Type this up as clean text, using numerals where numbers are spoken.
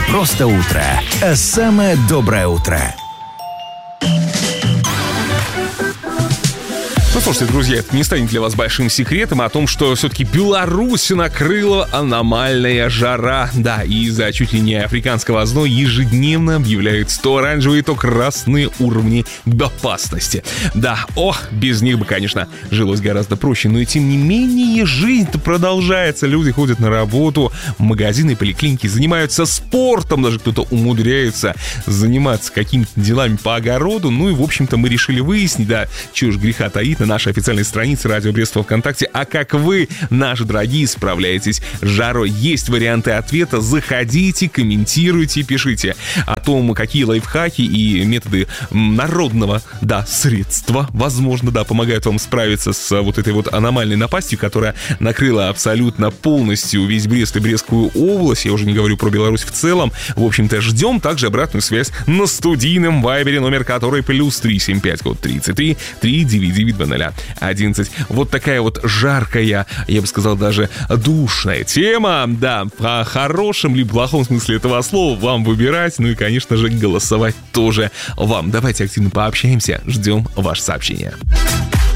просто утро, а самое доброе утро. Ну, слушайте, друзья, это не станет для вас большим секретом о том, что все-таки Беларусь накрыла аномальная жара. Да, и из-за чуть ли не африканского озноя ежедневно объявляются то оранжевые, то красные уровни опасности. Да, без них бы, конечно, жилось гораздо проще. Но и тем не менее, жизнь-то продолжается. Люди ходят на работу, в магазины, поликлиники, занимаются спортом. Даже кто-то умудряется заниматься какими-то делами по огороду. Ну и, в общем-то, мы решили выяснить, да, чего ж греха таить, на нашей официальной странице Радио Брест ВКонтакте. А как вы, наши дорогие, справляетесь с жарой? Есть варианты ответа. Заходите, комментируйте, пишите о том, какие лайфхаки и методы народного, средства, возможно, помогают вам справиться с вот этой вот аномальной напастью, которая накрыла абсолютно полностью весь Брест и Брестскую область. Я уже не говорю про Беларусь в целом. В общем-то, ждем также обратную связь на студийном вайбере, номер который +375 33 399 11. Вот такая вот жаркая, я бы сказал, даже душная тема. Да, в хорошем либо плохом смысле этого слова вам выбирать. Ну и, конечно же, голосовать тоже вам. Давайте активно пообщаемся. Ждем ваше сообщение.